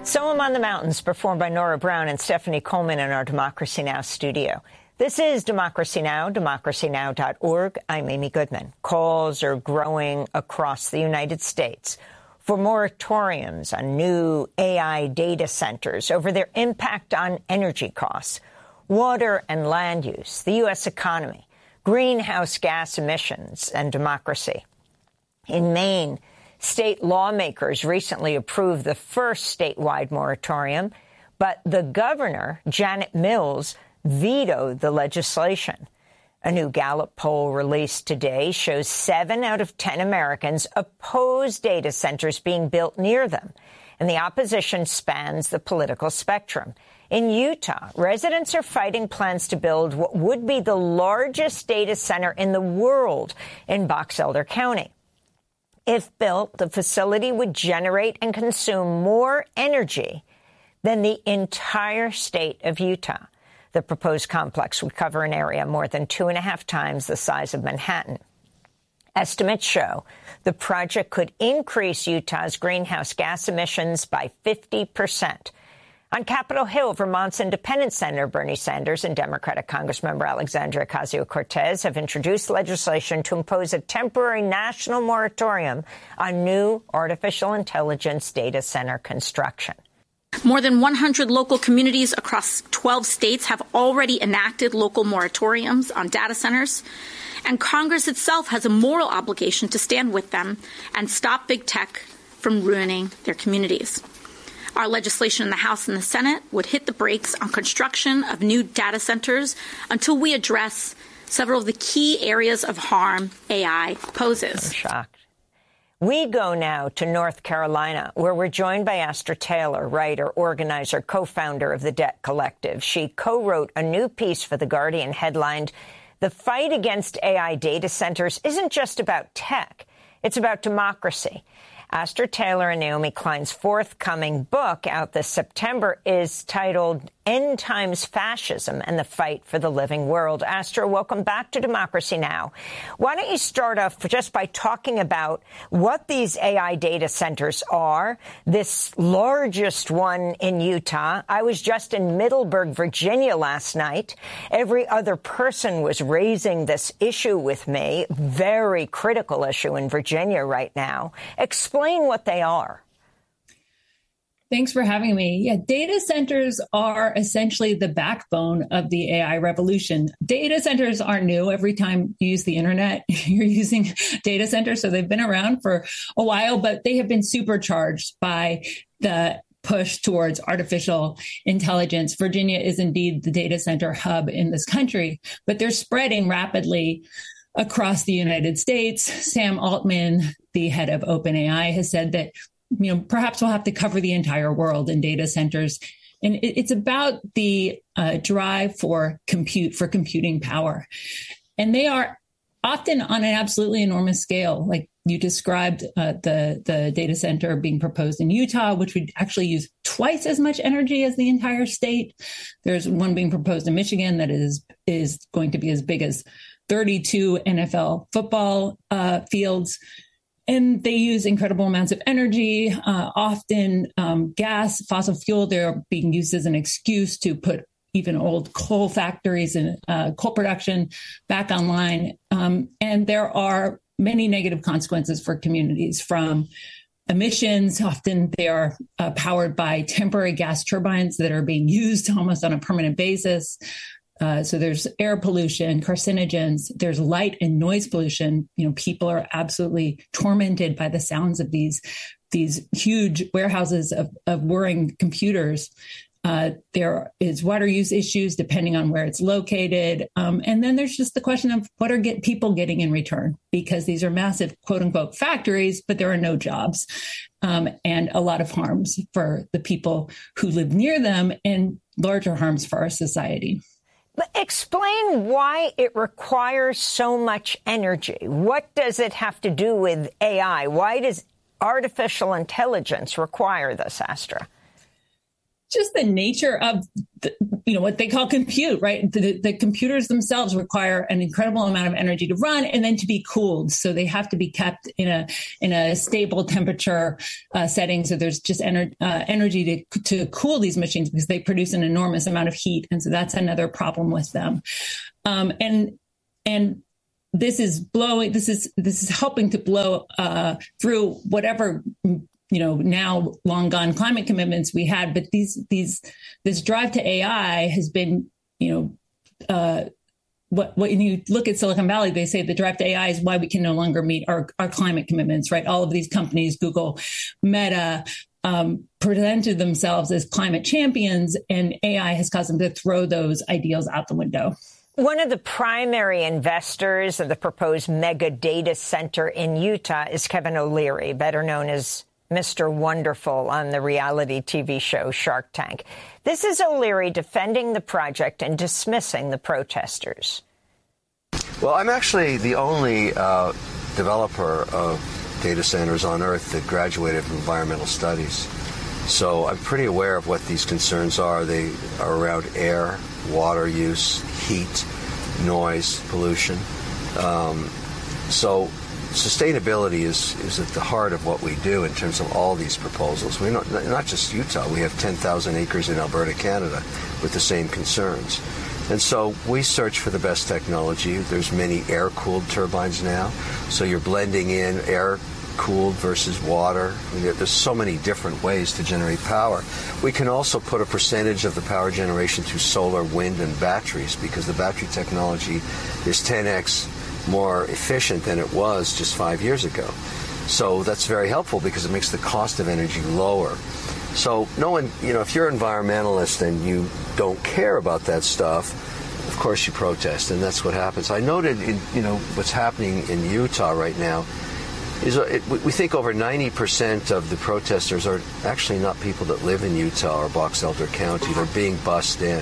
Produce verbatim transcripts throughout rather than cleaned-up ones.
Solemn on the Mountains, performed by Nora Brown and Stephanie Coleman in our Democracy Now! Studio. This is Democracy Now!, democracy now dot org. I'm Amy Goodman. Calls are growing across the United States for moratoriums on new A I data centers over their impact on energy costs, water and land use, the U S economy, greenhouse gas emissions, and democracy. In Maine, state lawmakers recently approved the first statewide moratorium, but the governor, Janet Mills, vetoed the legislation. A new Gallup poll released today shows seven out of ten Americans oppose data centers being built near them, and the opposition spans the political spectrum. In Utah, residents are fighting plans to build what would be the largest data center in the world in Box Elder County. If built, the facility would generate and consume more energy than the entire state of Utah. The proposed complex would cover an area more than two and a half times the size of Manhattan. Estimates show the project could increase Utah's greenhouse gas emissions by fifty percent. On Capitol Hill, Vermont's Independent Senator Bernie Sanders and Democratic Congressmember Alexandria Ocasio-Cortez have introduced legislation to impose a temporary national moratorium on new artificial intelligence data center construction. More than one hundred local communities across twelve states have already enacted local moratoriums on data centers, and Congress itself has a moral obligation to stand with them and stop big tech from ruining their communities. Our legislation in the House and the Senate would hit the brakes on construction of new data centers until we address several of the key areas of harm A I poses. I'm shocked. We go now to North Carolina, where we're joined by Astra Taylor, writer, organizer, co-founder of the Debt Collective. She co-wrote a new piece for The Guardian headlined, "The fight against A I data centers isn't just about tech, it's about democracy." Astra Taylor and Naomi Klein's forthcoming book out this September is titled End Times Fascism and the Fight for the Living World. Astra, welcome back to Democracy Now! Why don't you start off just by talking about what these A I data centers are, this largest one in Utah. I was just in Middleburg, Virginia last night. Every other person was raising this issue with me, very critical issue in Virginia right now. Explain what they are. Thanks for having me. Yeah, data centers are essentially the backbone of the A I revolution. Data centers aren't new. Every time you use the internet, you're using data centers. So they've been around for a while, but they have been supercharged by the push towards artificial intelligence. Virginia is indeed the data center hub in this country, but they're spreading rapidly across the United States. Sam Altman, the head of OpenAI, has said that you know, perhaps we'll have to cover the entire world in data centers. And it, it's about the uh, drive for compute, for computing power. And they are often on an absolutely enormous scale. Like you described uh, the, the data center being proposed in Utah, which would actually use twice as much energy as the entire state. There's one being proposed in Michigan that is, is going to be as big as thirty-two N F L football uh, fields. And they use incredible amounts of energy, uh, often um, gas, fossil fuel. They're being used as an excuse to put even old coal factories and uh, coal production back online. Um, and there are many negative consequences for communities from emissions. Often they are uh, powered by temporary gas turbines that are being used almost on a permanent basis. Uh, so there's air pollution, carcinogens, there's light and noise pollution. You know, people are absolutely tormented by the sounds of these, these huge warehouses of, of whirring computers. Uh, there is water use issues depending on where it's located. Um, and then there's just the question of what are get people getting in return, because these are massive, quote unquote, factories, but there are no jobs um, and a lot of harms for the people who live near them and larger harms for our society. But explain why it requires so much energy. What does it have to do with A I? Why does artificial intelligence require this, Astra? just the nature of, the, you know, what they call compute, right? The, the computers themselves require an incredible amount of energy to run and then to be cooled. So they have to be kept in a in a stable temperature uh, setting. So there's just ener- uh, energy to to cool these machines because they produce an enormous amount of heat, and so that's another problem with them. Um, and and this is blowing. This is this is helping to blow uh, through whatever, you know, now long gone climate commitments we had. But these these this drive to A I has been, you know, uh, what when you look at Silicon Valley, they say the drive to A I is why we can no longer meet our, our climate commitments, right? All of these companies, Google, Meta, um, presented themselves as climate champions, and A I has caused them to throw those ideals out the window. One of the primary investors of the proposed mega data center in Utah is Kevin O'Leary, better known as Mister Wonderful on the reality T V show Shark Tank. This is O'Leary defending the project and dismissing the protesters. Well, I'm actually the only uh, developer of data centers on Earth that graduated from environmental studies. So I'm pretty aware of what these concerns are. They are around air, water use, heat, noise, pollution. Um, so sustainability is, is at the heart of what we do in terms of all these proposals. We're not, not just Utah. We have ten thousand acres in Alberta, Canada, with the same concerns. And so we search for the best technology. There's many air-cooled turbines now. So you're blending in air-cooled versus water. There's so many different ways to generate power. We can also put a percentage of the power generation through solar, wind, and batteries, because the battery technology is ten x more efficient than it was just five years ago. So that's very helpful because it makes the cost of energy lower. So no one, you know, if you're an environmentalist and you don't care about that stuff, of course you protest, and that's what happens. I noted, in, you know, what's happening in Utah right now is it, we think over ninety percent of the protesters are actually not people that live in Utah or Box Elder County. They're being bussed in.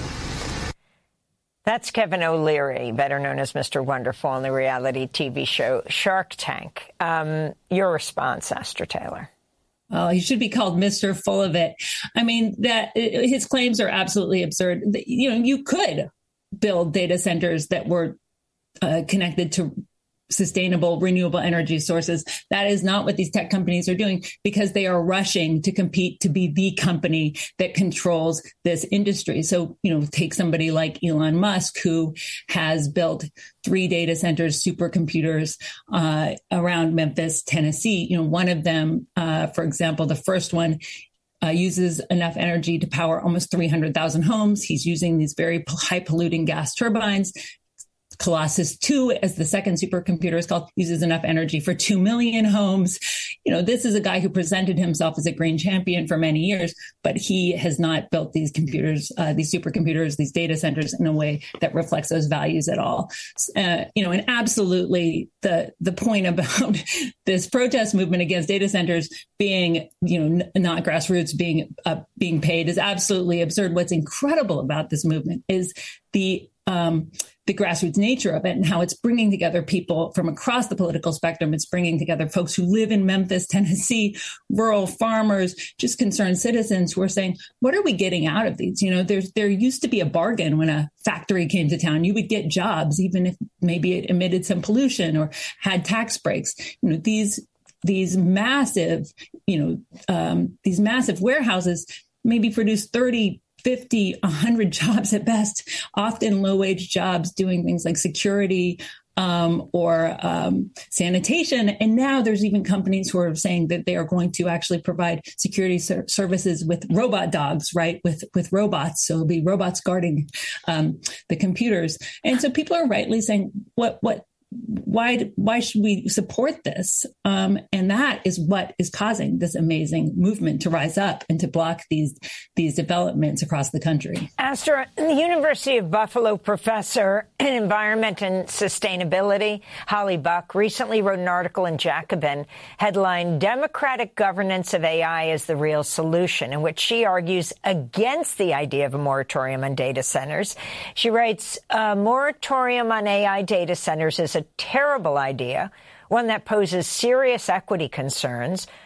That's Kevin O'Leary, better known as Mister Wonderful on the reality T V show Shark Tank. Um, your response, Astra Taylor? Oh, he should be called Mister Full of It. I mean, that his claims are absolutely absurd. You know, you could build data centers that were uh, connected to sustainable, renewable energy sources. That is not what these tech companies are doing, because they are rushing to compete to be the company that controls this industry. So, you know, take somebody like Elon Musk, who has built three data centers, supercomputers uh, around Memphis, Tennessee. You know, one of them, uh, for example, the first one Uh, uses enough energy to power almost three hundred thousand homes. He's using these very high polluting gas turbines. Colossus two, as the second supercomputer is called, uses enough energy for two million homes. You know, this is a guy who presented himself as a green champion for many years, but he has not built these computers, uh, these supercomputers, these data centers in a way that reflects those values at all. Uh, you know, and absolutely the the point about this protest movement against data centers being, you know, n- not grassroots, being uh, being paid is absolutely absurd. What's incredible about this movement is the um, the grassroots nature of it and how it's bringing together people from across the political spectrum. It's bringing together folks who live in Memphis, Tennessee, rural farmers, just concerned citizens who are saying, what are we getting out of these? You know, there's, there used to be a bargain when a factory came to town. You would get jobs, even if maybe it emitted some pollution or had tax breaks. You know, these, these massive, you know, um, these massive warehouses maybe produce thirty, fifty, one hundred jobs at best, often low-wage jobs doing things like security um, or um, sanitation. And now there's even companies who are saying that they are going to actually provide security ser- services with robot dogs, right, with with robots. So it'll be robots guarding um, the computers. And so people are rightly saying, what what? Why, why should we support this? Um, and that is what is causing this amazing movement to rise up and to block these, these developments across the country. Astra, the University of Buffalo professor in environment and sustainability, Holly Buck, recently wrote an article in Jacobin headlined "Democratic Governance of A I is the Real Solution," in which she argues against the idea of a moratorium on data centers. She writes, "A moratorium on A I data centers is a terrible idea, one that poses serious equity concerns.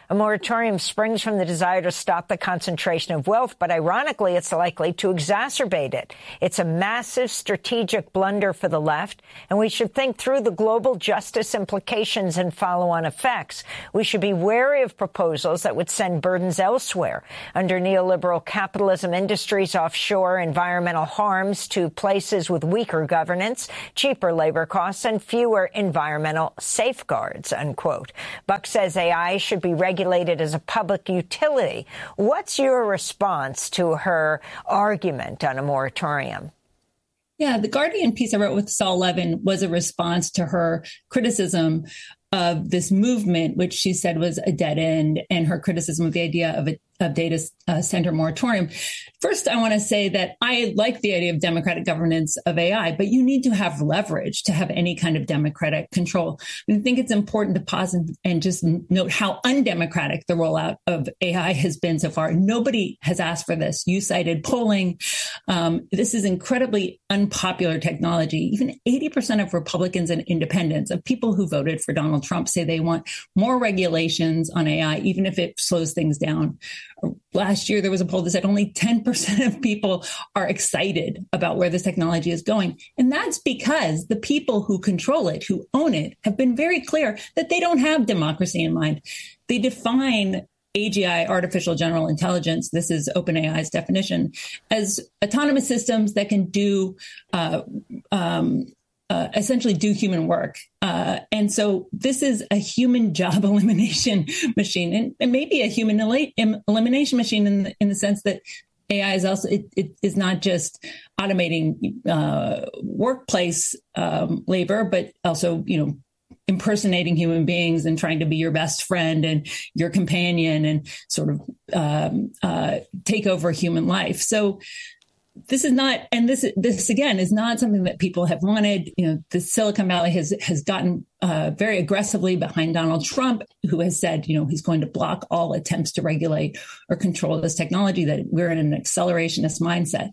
A moratorium springs from the desire to stop the concentration of wealth, but ironically, it's likely to exacerbate it. It's a massive strategic blunder for the left, and we should think through the global justice implications and follow-on effects. We should be wary of proposals that would send burdens elsewhere. Under neoliberal capitalism, industries offshore environmental harms to places with weaker governance, cheaper labor costs, and fewer environmental safeguards, unquote. Buck says A I should be regulated as a public utility. What's your response to her argument on a moratorium? Yeah, the Guardian piece I wrote with Saul Levin was a response to her criticism of this movement, which she said was a dead end, and her criticism of the idea of a of data uh, center moratorium. First, I want to say that I like the idea of democratic governance of A I, but you need to have leverage to have any kind of democratic control. I think it's important to pause and, and just note how undemocratic the rollout of A I has been so far. Nobody has asked for this. You cited polling. Um, this is incredibly unpopular technology. Even eighty percent of Republicans and independents, of people who voted for Donald Trump, say they want more regulations on A I, even if it slows things down. Last year, there was a poll that said only ten percent of people are excited about where this technology is going. And that's because the people who control it, who own it, have been very clear that they don't have democracy in mind. They define A G I, artificial general intelligence, this is OpenAI's definition, as autonomous systems that can do uh, um, Uh, essentially do human work. Uh, and so this is a human job elimination machine, and, and maybe a human el- elimination machine in the, in the sense that A I is also, it, it is not just automating uh, workplace um, labor, but also, you know, impersonating human beings and trying to be your best friend and your companion and sort of um, uh, take over human life. So this is not, and this this again is not something that people have wanted. You know, the Silicon Valley has has gotten uh, very aggressively behind Donald Trump, who has said, you know, he's going to block all attempts to regulate or control this technology. That we're in an accelerationist mindset.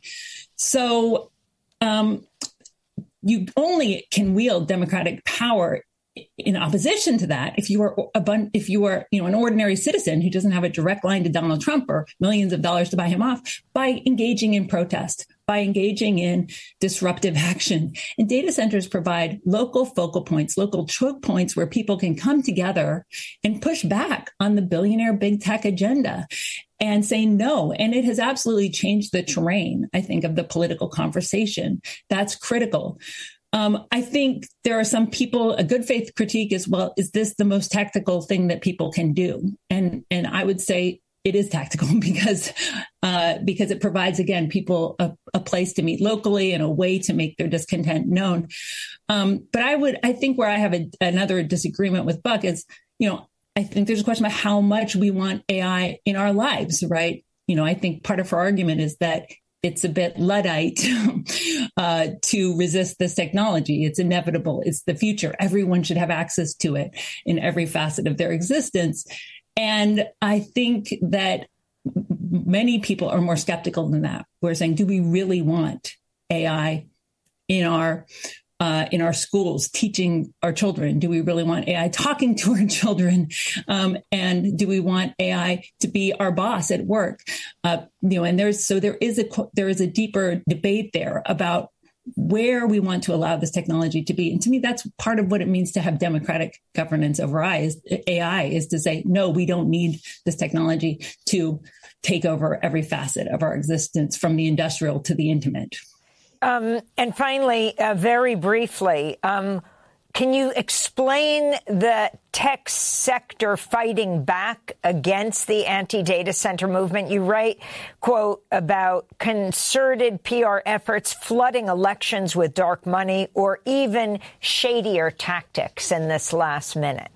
So um, you only can wield democratic power in opposition to that if you are a bun- if you are you know an ordinary citizen who doesn't have a direct line to Donald Trump or millions of dollars to buy him off, by engaging in protest, by engaging in disruptive action. And data centers provide local focal points, local choke points where people can come together and push back on the billionaire big tech agenda and say no. And it has absolutely changed the terrain, I think, of the political conversation. That's critical. Um, I think there are some people, a good faith critique is, well, is this the most tactical thing that people can do? And and I would say it is tactical because uh, because it provides, again, people a, a place to meet locally and a way to make their discontent known. Um, but I would, I think where I have a, another disagreement with Buck is, you know, I think there's a question about how much we want A I in our lives, right? You know, I think part of her argument is that it's a bit Luddite uh, to resist this technology. It's inevitable. It's the future. Everyone should have access to it in every facet of their existence. And I think that many people are more skeptical than that. We're saying, do we really want A I in our Uh, in our schools, teaching our children? Do we really want A I talking to our children? Um, and do we want A I to be our boss at work? Uh, you know, and there's so there is a there is a deeper debate there about where we want to allow this technology to be. And to me, that's part of what it means to have democratic governance over A I, is to say, no, we don't need this technology to take over every facet of our existence, from the industrial to the intimate. Um, and finally, uh, very briefly, um, can you explain the tech sector fighting back against the anti-data center movement? You write, quote, about concerted P R efforts flooding elections with dark money or even shadier tactics in this last minute.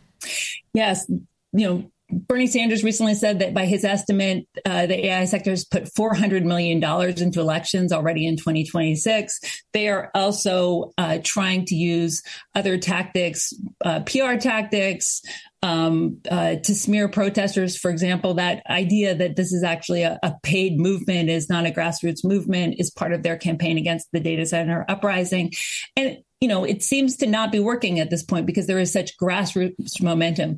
Yes, you know, Bernie Sanders recently said that by his estimate, uh, the A I sector has put four hundred million dollars into elections already in twenty twenty-six. They are also uh, trying to use other tactics, uh, P R tactics, um, uh, to smear protesters. For example, that idea that this is actually a, a paid movement, is not a grassroots movement, is part of their campaign against the data center uprising. And, you know, it seems to not be working at this point because there is such grassroots momentum.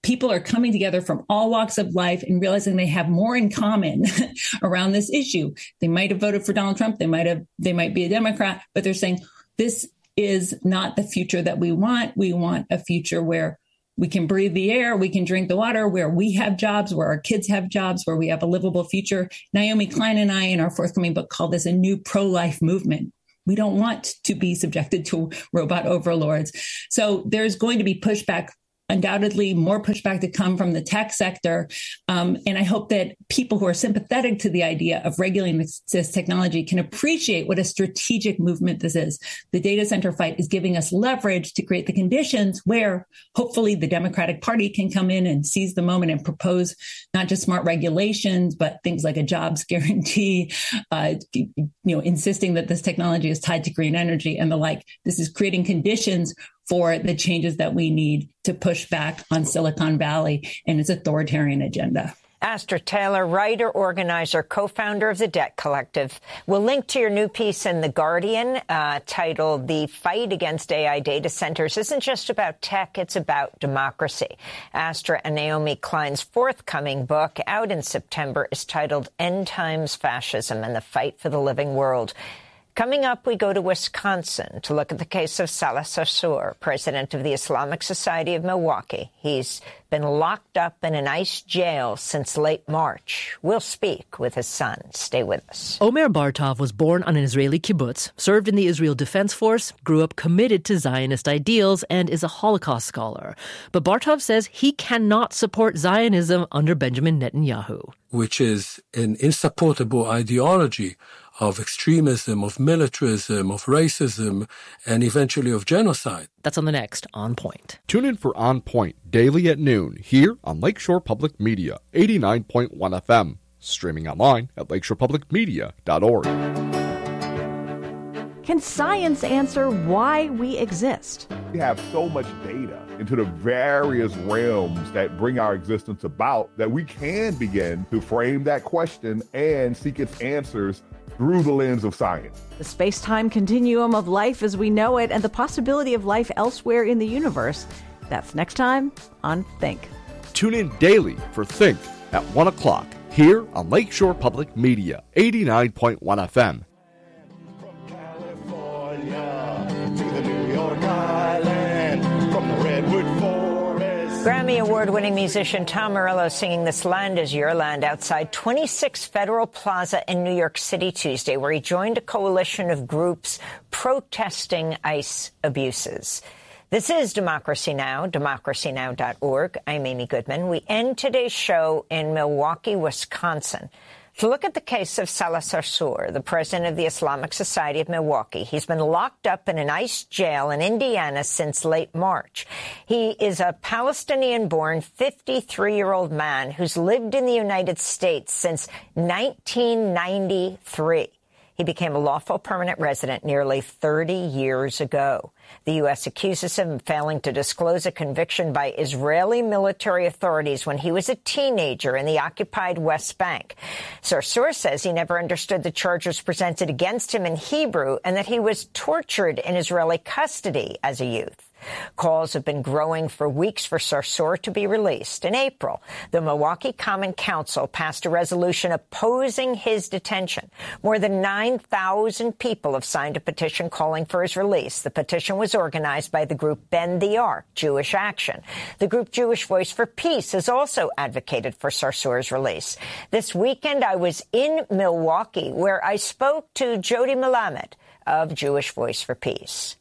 people are coming together from all walks of life and realizing they have more in common around this issue. They might have voted for Donald Trump. They might have, they might be a Democrat, but they're saying this is not the future that we want. We want a future where we can breathe the air, we can drink the water, where we have jobs, where our kids have jobs, where we have a livable future. Naomi Klein and I, in our forthcoming book, call this a new pro-life movement. We don't want to be subjected to robot overlords. So there's going to be pushback, undoubtedly more pushback to come from the tech sector. Um, and I hope that people who are sympathetic to the idea of regulating this, this technology can appreciate what a strategic movement this is. The data center fight is giving us leverage to create the conditions where hopefully the Democratic Party can come in and seize the moment and propose not just smart regulations, but things like a jobs guarantee, uh, you know, insisting that this technology is tied to green energy and the like. This is creating conditions for the changes that we need to push back on Silicon Valley and its authoritarian agenda. Astra Taylor, writer, organizer, co-founder of the Debt Collective. We'll link to your new piece in The Guardian uh, titled The Fight Against A I Data Centers Isn't Just About Tech, It's About Democracy. Astra and Naomi Klein's forthcoming book, out in September, is titled End Times Fascism and the Fight for the Living World. Coming up, we go to Wisconsin to look at the case of Salah Sarsour, president of the Islamic Society of Milwaukee. He's been locked up in an ICE jail since late March. We'll speak with his son. Stay with us. Omer Bartov was born on an Israeli kibbutz, served in the Israel Defense Force, grew up committed to Zionist ideals, and is a Holocaust scholar. But Bartov says he cannot support Zionism under Benjamin Netanyahu, which is an insupportable ideology of extremism, of militarism, of racism, and eventually of genocide. That's on the next On Point. Tune in for On Point daily at noon here on Lakeshore Public Media, eighty-nine point one F M. Streaming online at lakeshore public media dot org. Can science answer why we exist? We have so much data into the various realms that bring our existence about that we can begin to frame that question and seek its answers through the lens of science. The space-time continuum of life as we know it and the possibility of life elsewhere in the universe. That's next time on Think. Tune in daily for Think at one o'clock here on Lakeshore Public Media, eighty-nine point one F M. From California to the New York Island, from the Redwood Forest. Grammy Award-winning musician Tom Morello singing This Land Is Your Land outside twenty-six Federal Plaza in New York City Tuesday, where he joined a coalition of groups protesting ICE abuses. This is Democracy Now!, democracy now dot org. I'm Amy Goodman. We end today's show in Milwaukee, Wisconsin, to look at the case of Salah Sarsour, the president of the Islamic Society of Milwaukee. He's been locked up in an ICE jail in Indiana since late March. He is a Palestinian-born fifty-three-year-old man who's lived in the United States since nineteen ninety-three. He became a lawful permanent resident nearly thirty years ago. The U S accuses him of failing to disclose a conviction by Israeli military authorities when he was a teenager in the occupied West Bank. Sarsour says he never understood the charges presented against him in Hebrew and that he was tortured in Israeli custody as a youth. Calls have been growing for weeks for Sarsour to be released. In April, the Milwaukee Common Council passed a resolution opposing his detention. More than nine thousand people have signed a petition calling for his release. The petition was organized by the group Bend the Arc, Jewish Action. The group Jewish Voice for Peace has also advocated for Sarsour's release. This weekend, I was in Milwaukee, where I spoke to Jody Melamed of Jewish Voice for Peace.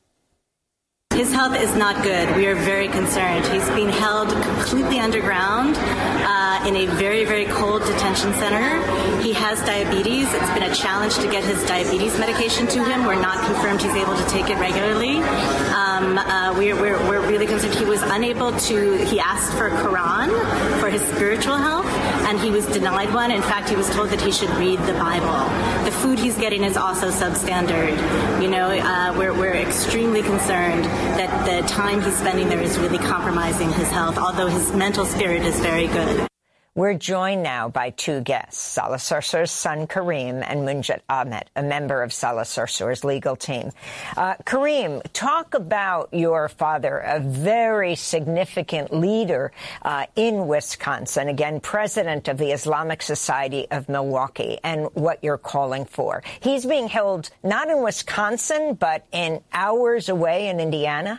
His health is not good. We are very concerned. He's being held completely underground uh, in a very, very cold detention center. He has diabetes. It's been a challenge to get his diabetes medication to him. We're not confirmed he's able to take it regularly. Um, uh, we're, we're, we're really concerned. He was unable to, he asked for a Quran for his spiritual health, and he was denied one. In fact, he was told that he should read the Bible. The food he's getting is also substandard. You know, uh, we're, we're extremely concerned that the time he's spending there is really compromising his health, although his mental spirit is very good. We're joined now by two guests, Saleh Sarsour's son, Kareem, and Munjat Ahmed, a member of Saleh Sarsour's legal team. Uh, Kareem, talk about your father, a very significant leader uh, in Wisconsin, again, president of the Islamic Society of Milwaukee, and what you're calling for. He's being held not in Wisconsin, but in hours away in Indiana.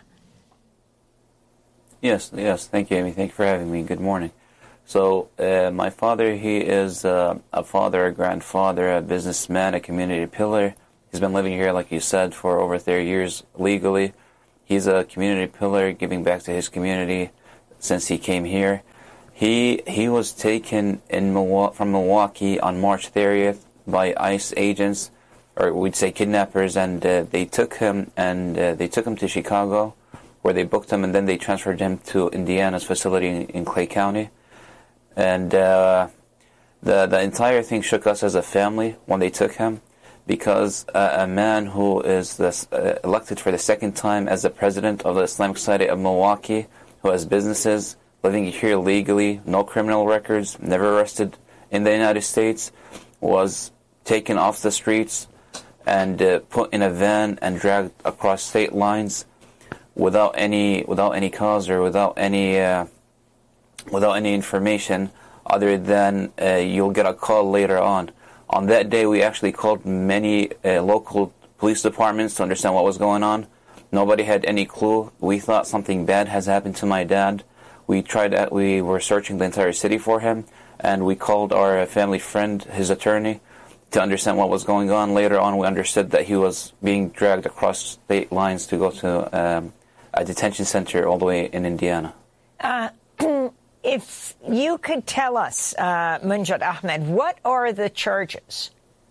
Yes, yes. Thank you, Amy. Thank you for having me. Good morning. So uh, my father, he is uh, a father, a grandfather, a businessman, a community pillar. He's been living here, like you said, for over thirty years legally. He's a community pillar, giving back to his community since he came here. He he was taken in Milwaukee, from Milwaukee on March thirtieth by ICE agents, or we'd say kidnappers, and uh, they took him and uh, they took him to Chicago, where they booked him, and then they transferred him to Indiana's facility in, in Clay County. And uh, the the entire thing shook us as a family when they took him, because uh, a man who is this, uh, elected for the second time as the president of the Islamic Society of Milwaukee, who has businesses, living here legally, no criminal records, never arrested in the United States, was taken off the streets and uh, put in a van and dragged across state lines without any without any cause or without any uh, without any information other than uh, you'll get a call later on. On that day, we actually called many uh, local police departments to understand what was going on. Nobody had any clue. We thought something bad has happened to my dad. We tried. At, we were searching the entire city for him, and we called our family friend, his attorney, to understand what was going on. Later on, we understood that he was being dragged across state lines to go to um, a detention center all the way in Indiana. Uh, if you could tell us, uh, Munjat Ahmed, what are the charges?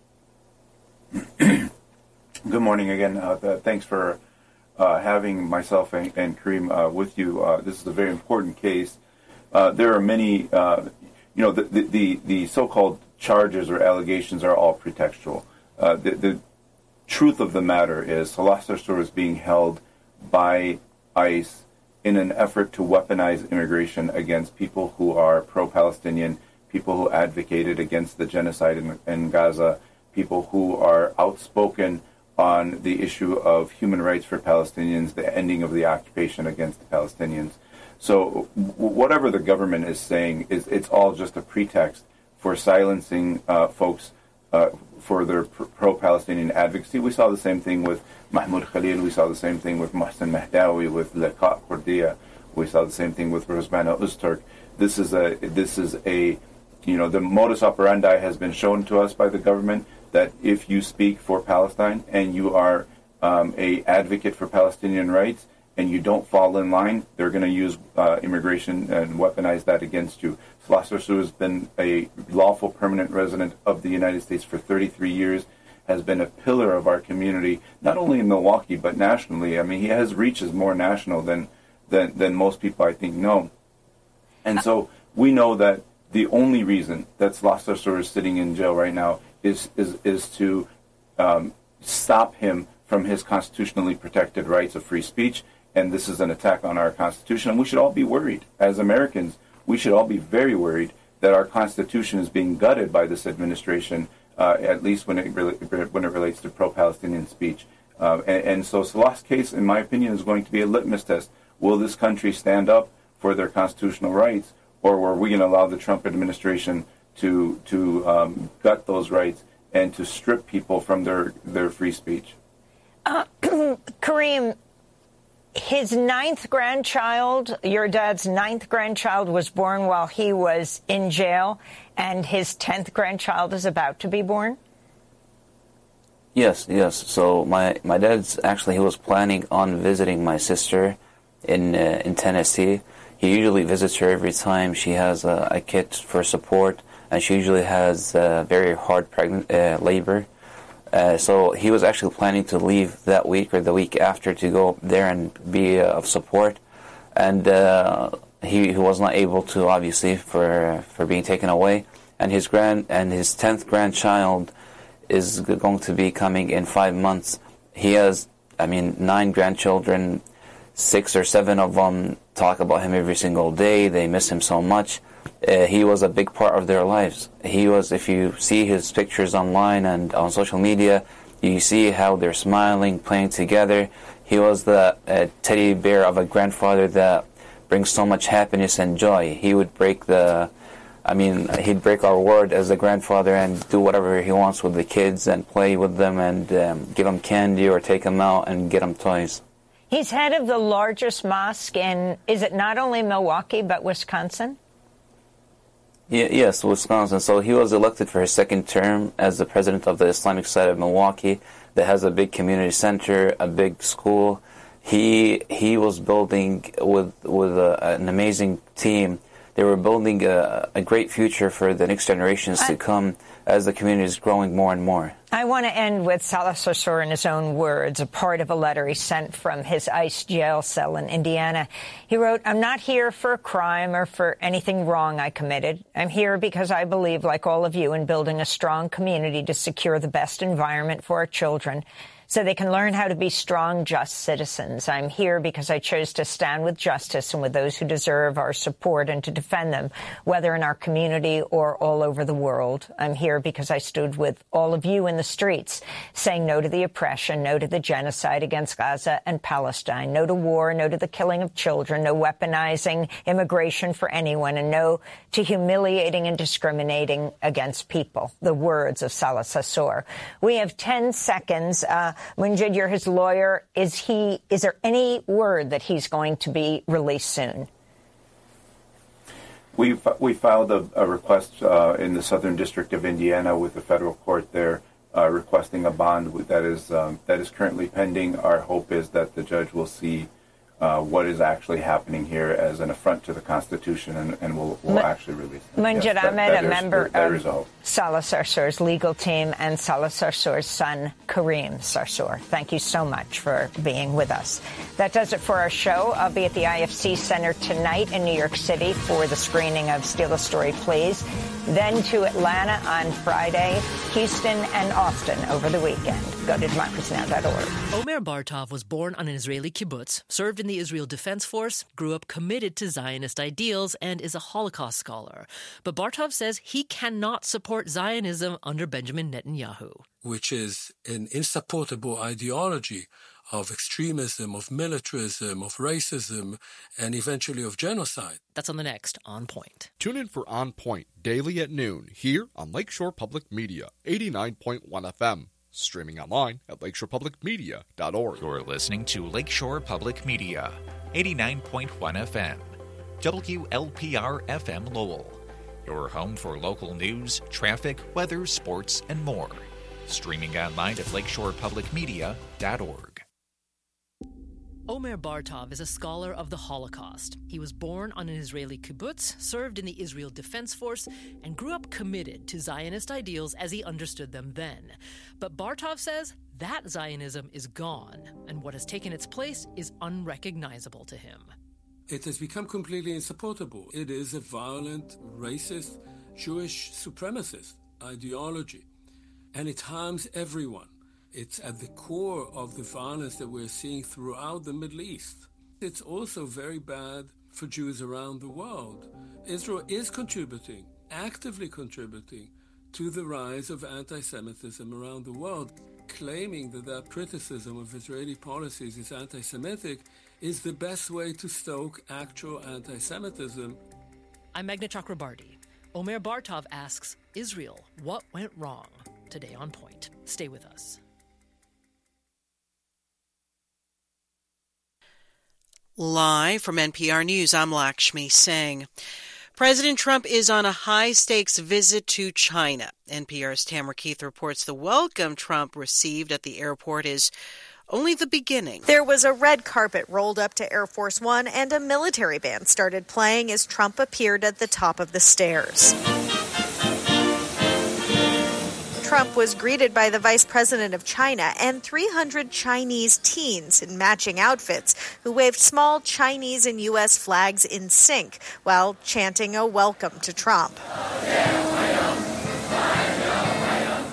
Good morning again. Uh, th- thanks for uh, having myself and, and Kareem uh, with you. Uh, this is a very important case. Uh, there are many, uh, you know, the, the, the, the so-called charges or allegations are all pretextual. Uh, the, the truth of the matter is Saleh Sarsour is being held by ICE in an effort to weaponize immigration against people who are pro-Palestinian, people who advocated against the genocide in, in Gaza, people who are outspoken on the issue of human rights for Palestinians, the ending of the occupation against the Palestinians. So w- whatever the government is saying, is it's all just a pretext for silencing uh, folks uh, for their pr- pro-Palestinian advocacy. We saw the same thing with Mahmoud Khalil. We saw the same thing with Mohsen Mahdawi, with Liqa Qurdiya. We saw the same thing with Rosmana Uzturk. This is a, this is a, you know, the modus operandi has been shown to us by the government that if you speak for Palestine and you are um, a advocate for Palestinian rights and you don't fall in line, they're going to use uh, immigration and weaponize that against you. Saleh Sarsour has been a lawful permanent resident of the United States for thirty-three years, has been a pillar of our community, not only in Milwaukee, but nationally. I mean, he has reaches more national than, than, than most people, I think, know. And so we know that the only reason that Saleh Sarsour is sitting in jail right now is, is, is to um, stop him from his constitutionally protected rights of free speech. And this is an attack on our Constitution. And we should all be worried. As Americans, we should all be very worried that our Constitution is being gutted by this administration, uh, at least when it re- when it relates to pro-Palestinian speech. Uh, and, and so Saleh's case, in my opinion, is going to be a litmus test. Will this country stand up for their constitutional rights, or are we going to allow the Trump administration to to um, gut those rights and to strip people from their, their free speech? Uh, Kareem, his ninth grandchild, your dad's ninth grandchild, was born while he was in jail, and his tenth grandchild is about to be born? Yes, yes. So my, my dad's actually, he was planning on visiting my sister in uh, in Tennessee. He usually visits her every time she has a, a kit for support, and she usually has uh, very hard pregnant uh, labor. Uh, so he was actually planning to leave that week or the week after to go there and be uh, of support, and uh, he, he was not able to, obviously, for for being taken away. And his grand and his tenth grandchild is going to be coming in five months. He has, I mean, nine grandchildren. Six or seven of them talk about him every single day. They miss him so much. uh, he was a big part of their lives. He was, if you see his pictures online and on social media, you see how they're smiling, playing together. He was the uh, teddy bear of a grandfather that brings so much happiness and joy. He would break the, I mean, he'd break our word as a grandfather and do whatever he wants with the kids and play with them and um, give them candy or take them out and get them toys. He's head of the largest mosque in, is it not only Milwaukee, but Wisconsin? Yeah, yes, Wisconsin. So he was elected for his second term as the president of the Islamic side of Milwaukee that has a big community center, a big school. He he was building with with a, an amazing team. They were building a, a great future for the next generations I, to come as the community is growing more and more. I want to end with Salah Sarsour in his own words, a part of a letter he sent from his ICE jail cell in Indiana. He wrote, "I'm not here for a crime or for anything wrong I committed. I'm here because I believe, like all of you, in building a strong community to secure the best environment for our children so they can learn how to be strong, just citizens. I'm here because I chose to stand with justice and with those who deserve our support and to defend them, whether in our community or all over the world. I'm here because I stood with all of you in the streets, saying no to the oppression, no to the genocide against Gaza and Palestine, no to war, no to the killing of children, no weaponizing immigration for anyone, and no to humiliating and discriminating against people." The words of Salah Sarsour. We have ten seconds. Uh, Munjid, you're his lawyer. Is he? Is there any word that he's going to be released soon? We we filed a, a request uh, in the Southern District of Indiana with the federal court there, uh, requesting a bond that is um, that is currently pending. Our hope is that the judge will see uh, what is actually happening here as an affront to the Constitution, and, and will will M- actually release it. Munjid yes, Ahmed, that, that a is, member there, of there Salah Sarsour's legal team, and Salah Sarsour's son, Kareem Sarsour. Thank you so much for being with us. That does it for our show. I'll be at the I F C Center tonight in New York City for the screening of Steal a Story, Please. Then to Atlanta on Friday, Houston and Austin over the weekend. Go to democracy now dot org. Omer Bartov was born on an Israeli kibbutz, served in the Israel Defense Force, grew up committed to Zionist ideals, and is a Holocaust scholar. But Bartov says he cannot support Zionism under Benjamin Netanyahu, which is an insupportable ideology of extremism, of militarism, of racism, and eventually of genocide. That's on the next On Point. Tune in for On Point daily at noon here on Lakeshore Public Media, eighty-nine point one F M. Streaming online at lakeshore public media dot org. You're listening to Lakeshore Public Media, eighty-nine point one F M. W L P R F M Lowell. Your home for local news, traffic, weather, sports, and more. Streaming online at lakeshore public media dot org. Omer Bartov is a scholar of the Holocaust. He was born on an Israeli kibbutz, served in the Israel Defense Force, and grew up committed to Zionist ideals as he understood them then. But Bartov says that Zionism is gone, and what has taken its place is unrecognizable to him. It has become completely insupportable. It is a violent, racist, Jewish supremacist ideology, and it harms everyone. It's at the core of the violence that we're seeing throughout the Middle East. It's also very bad for Jews around the world. Israel is contributing, actively contributing, to the rise of anti-Semitism around the world. Claiming that that criticism of Israeli policies is anti-Semitic is the best way to stoke actual anti-Semitism. I'm Meghna Chakrabarti. Omer Bartov asks, Israel, what went wrong? Today on Point. Stay with us. Live from N P R News, I'm Lakshmi Singh. President Trump is on a high-stakes visit to China. N P R's Tamara Keith reports the welcome Trump received at the airport is only the beginning. There was a red carpet rolled up to Air Force One, and a military band started playing as Trump appeared at the top of the stairs. Trump was greeted by the vice president of China and three hundred Chinese teens in matching outfits who waved small Chinese and U S flags in sync while chanting a welcome to Trump.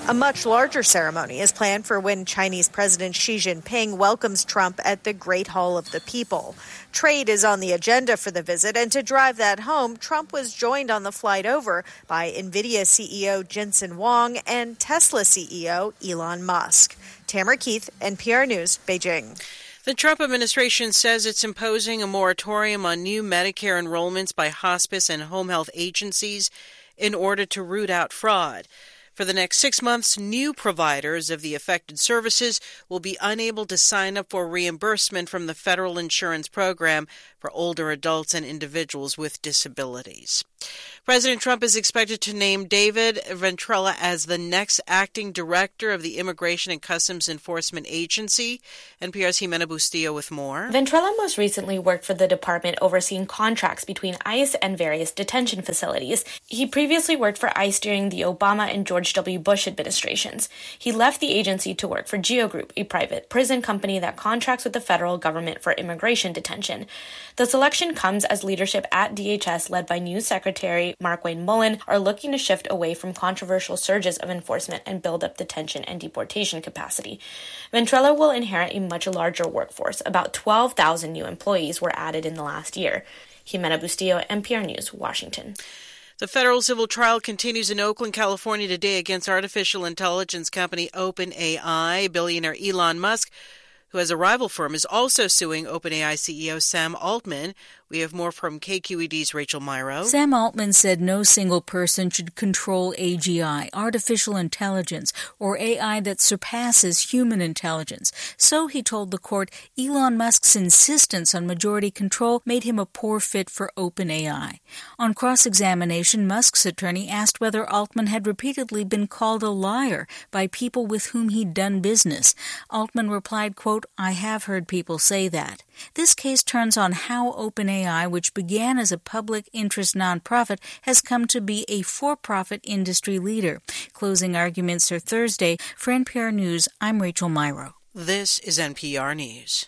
A much larger ceremony is planned for when Chinese President Xi Jinping welcomes Trump at the Great Hall of the People. Trade is on the agenda for the visit, and to drive that home, Trump was joined on the flight over by NVIDIA C E O Jensen Huang and Tesla C E O Elon Musk. Tamara Keith, N P R News, Beijing. The Trump administration says it's imposing a moratorium on new Medicare enrollments by hospice and home health agencies in order to root out fraud. For the next six months, new providers of the affected services will be unable to sign up for reimbursement from the federal insurance program for older adults and individuals with disabilities. President Trump is expected to name David Ventrella as the next acting director of the Immigration and Customs Enforcement Agency. N P R's Jimena Bustillo with more. Ventrella most recently worked for the department overseeing contracts between ICE and various detention facilities. He previously worked for ICE during the Obama and George W. Bush administrations. He left the agency to work for Geo Group, a private prison company that contracts with the federal government for immigration detention. The selection comes as leadership at D H S, led by new Secretary Markwayne Mullin, are looking to shift away from controversial surges of enforcement and build up detention and deportation capacity. Ventrella will inherit a much larger workforce. About twelve thousand new employees were added in the last year. Jimena Bustillo, N P R News, Washington. The federal civil trial continues in Oakland, California today against artificial intelligence company OpenAI. Billionaire Elon Musk, who has a rival firm, is also suing OpenAI C E O Sam Altman. We have more from K Q E D's Rachel Myrow. Sam Altman said no single person should control A G I, artificial intelligence, or A I that surpasses human intelligence. So, he told the court, Elon Musk's insistence on majority control made him a poor fit for OpenAI. On cross-examination, Musk's attorney asked whether Altman had repeatedly been called a liar by people with whom he'd done business. Altman replied, quote, I have heard people say that. This case turns on how OpenAI, which began as a public interest nonprofit, has come to be a for-profit industry leader. Closing arguments are Thursday. For N P R News, I'm Rachel Myrow. This is N P R News.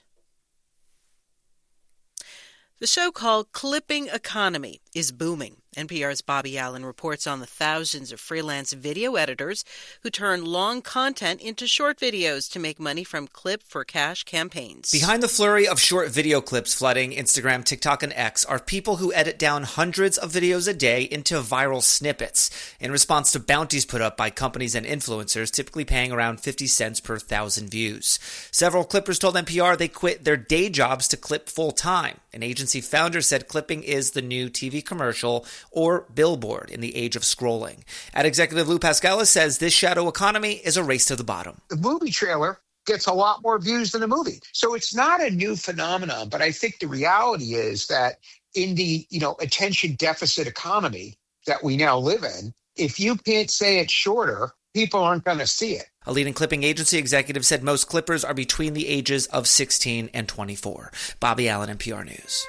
The so-called clipping economy is booming. N P R's Bobby Allen reports on the thousands of freelance video editors who turn long content into short videos to make money from clip-for-cash campaigns. Behind the flurry of short video clips flooding Instagram, TikTok, and X are people who edit down hundreds of videos a day into viral snippets in response to bounties put up by companies and influencers, typically paying around fifty cents per thousand views. Several clippers told N P R they quit their day jobs to clip full-time. An agency founder said clipping is the new T V commercial or billboard in the age of scrolling. Ad executive Lou Pascalis says this shadow economy is a race to the bottom. The movie trailer gets a lot more views than the movie. So it's not a new phenomenon, but I think the reality is that in the, you know, attention deficit economy that we now live in, if you can't say it shorter, people aren't going to see it. A leading clipping agency executive said most clippers are between the ages of sixteen and twenty-four. Bobby Allen, N P R News.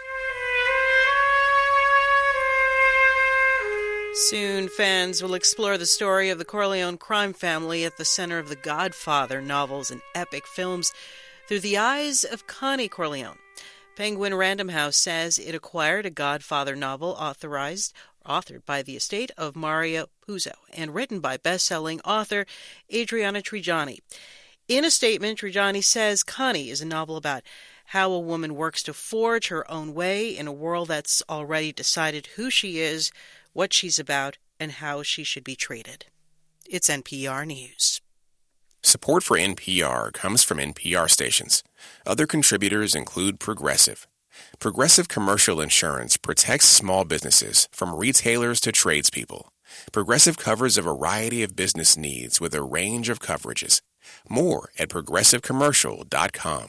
Soon, fans will explore the story of the Corleone crime family at the center of the Godfather novels and epic films through the eyes of Connie Corleone. Penguin Random House says it acquired a Godfather novel authorized, authored by the estate of Mario Puzo and written by best-selling author Adriana Trigiani. In a statement, Trigiani says Connie is a novel about how a woman works to forge her own way in a world that's already decided who she is, what she's about, and how she should be treated. It's N P R News. Support for N P R comes from N P R stations. Other contributors include Progressive. Progressive Commercial Insurance protects small businesses from retailers to tradespeople. Progressive covers a variety of business needs with a range of coverages. More at progressive commercial dot com.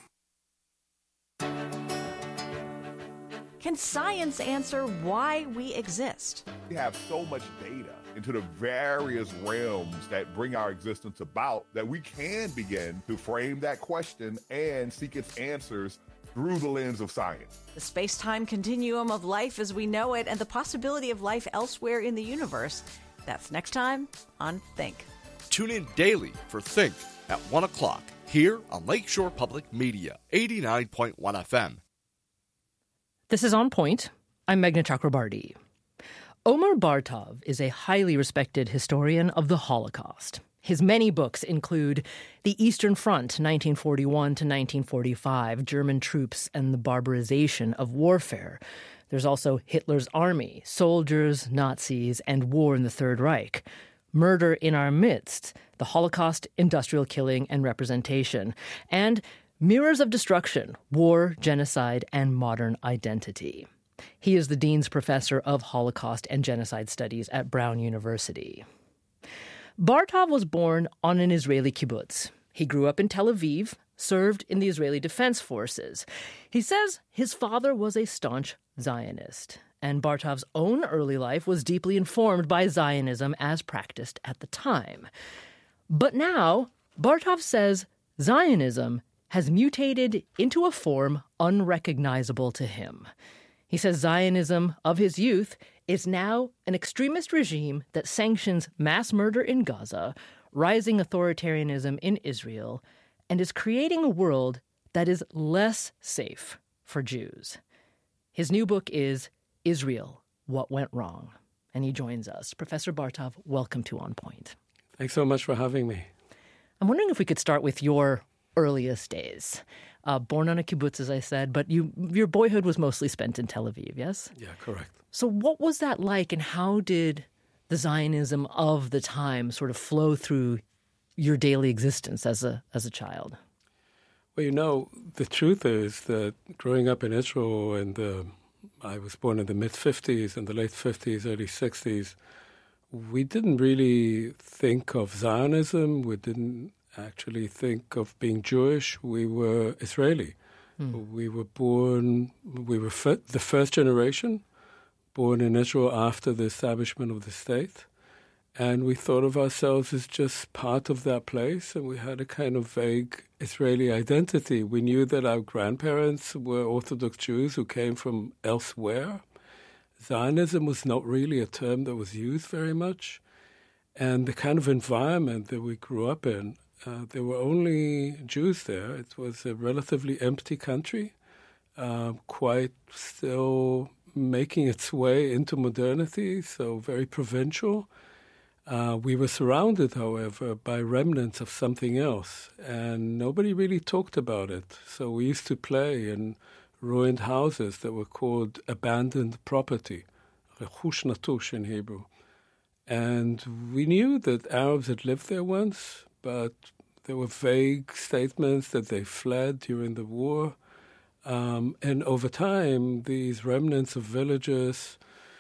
Can science answer why we exist? We have so much data into the various realms that bring our existence about that we can begin to frame that question and seek its answers through the lens of science. The space-time continuum of life as we know it and the possibility of life elsewhere in the universe. That's next time on Think. Tune in daily for Think at one o'clock here on Lakeshore Public Media, eighty-nine point one F M. This is On Point. I'm Meghna Chakrabarti. Omar Bartov is a highly respected historian of the Holocaust. His many books include The Eastern Front, nineteen forty-one to nineteen forty-five, German Troops and the Barbarization of Warfare. There's also Hitler's Army, Soldiers, Nazis, and War in the Third Reich. Murder in Our Midst, The Holocaust, Industrial Killing, and Representation. And Mirrors of Destruction, War, Genocide, and Modern Identity. He is the Dean's Professor of Holocaust and Genocide Studies at Brown University. Bartov was born on an Israeli kibbutz. He grew up in Tel Aviv, served in the Israeli Defense Forces. He says his father was a staunch Zionist, and Bartov's own early life was deeply informed by Zionism as practiced at the time. But now, Bartov says Zionism has mutated into a form unrecognizable to him. He says Zionism of his youth is now an extremist regime that sanctions mass murder in Gaza, rising authoritarianism in Israel, and is creating a world that is less safe for Jews. His new book is Israel, What Went Wrong, and he joins us. Professor Bartov, welcome to On Point. Thanks so much for having me. I'm wondering if we could start with your earliest days. Uh, born on a kibbutz, as I said, but you your boyhood was mostly spent in Tel Aviv, yes? Yeah, correct. So what was that like, and how did the Zionism of the time sort of flow through your daily existence as a as a child? Well, you know, the truth is that growing up in Israel, and I was born in the mid-fifties, in the late fifties, early sixties, we didn't really think of Zionism. We didn't actually think of being Jewish. We were Israeli. Hmm. We were born, we were f- the first generation born in Israel after the establishment of the state. And we thought of ourselves as just part of that place, and we had a kind of vague Israeli identity. We knew that our grandparents were Orthodox Jews who came from elsewhere. Zionism was not really a term that was used very much. And the kind of environment that we grew up in, uh, there were only Jews there. It was a relatively empty country, uh, quite still making its way into modernity, so very provincial. Uh, we were surrounded, however, by remnants of something else, and nobody really talked about it. So we used to play in ruined houses that were called abandoned property, rechush natush in Hebrew. And we knew that Arabs had lived there once, but there were vague statements that they fled during the war. Um, and over time, these remnants of villages,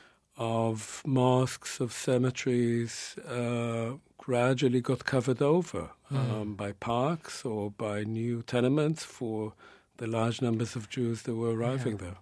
of mosques, of cemeteries, uh, gradually got covered over mm. um, by parks or by new tenements for the large numbers of Jews that were arriving yeah. there.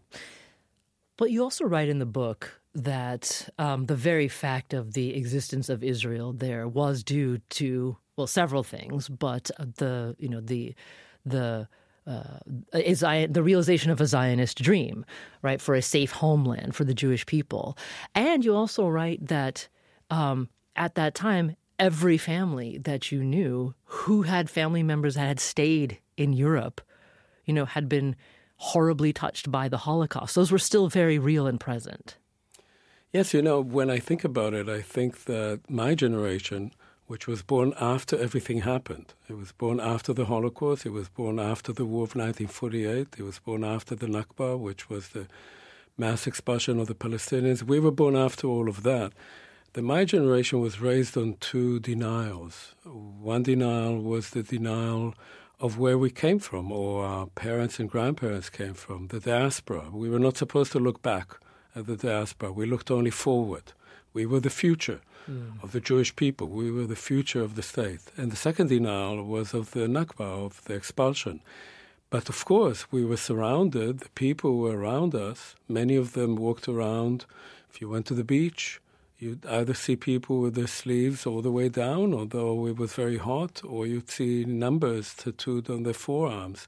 But you also write in the book that um, the very fact of the existence of Israel there was due to, well, several things, but the, you know, the, the, Uh, is the realization of a Zionist dream, right, for a safe homeland for the Jewish people. And you also write that um, at that time, every family that you knew who had family members that had stayed in Europe, you know, had been horribly touched by the Holocaust. Those were still very real and present. Yes, you know, when I think about it, I think that my generation, which was born after everything happened. It was born after the Holocaust. It was born after the War of nineteen forty-eight. It was born after the Nakba, which was the mass expulsion of the Palestinians. We were born after all of that. The, my generation was raised on two denials. One denial was the denial of where we came from, or our parents and grandparents came from, the diaspora. We were not supposed to look back at the diaspora. We looked only forward. We were the future. Mm. of the Jewish people. We were the future of the state. And the second denial was of the Nakba, of the expulsion. But of course, we were surrounded. The people were around us. Many of them walked around. If you went to the beach, you'd either see people with their sleeves all the way down, although it was very hot, or you'd see numbers tattooed on their forearms.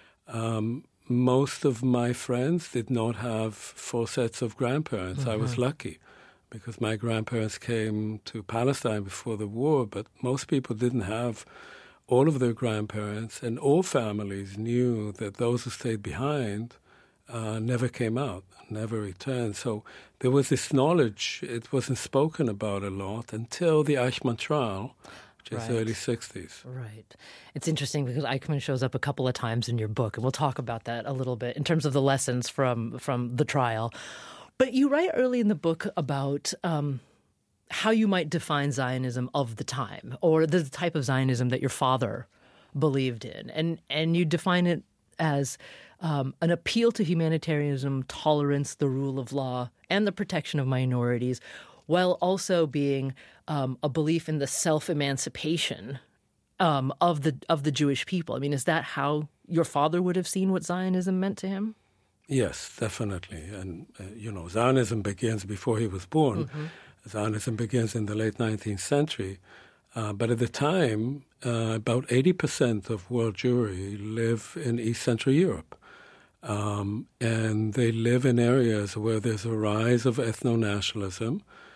Um, most of my friends did not have full sets of grandparents. Mm-hmm. I was lucky, because my grandparents came to Palestine before the war, but most people didn't have all of their grandparents, and all families knew that those who stayed behind uh, never came out, never returned. So there was this knowledge. It wasn't spoken about a lot until the Eichmann trial, which is Right. early sixties. Right. It's interesting because Eichmann shows up a couple of times in your book, and we'll talk about that a little bit in terms of the lessons from from the trial. But you write early in the book about um, how you might define Zionism of the time, or the type of Zionism that your father believed in, and and you define it as um, an appeal to humanitarianism, tolerance, the rule of law, and the protection of minorities, while also being um, a belief in the self-emancipation um, of the of the Jewish people. I mean, is that how your father would have seen what Zionism meant to him? Yes, definitely. And, uh, you know, Zionism begins before he was born. Mm-hmm. Zionism begins in the late nineteenth century. Uh, but at the time, uh, about eighty percent of world Jewry live in East Central Europe. Um, and they live in areas where there's a rise of ethno-nationalism,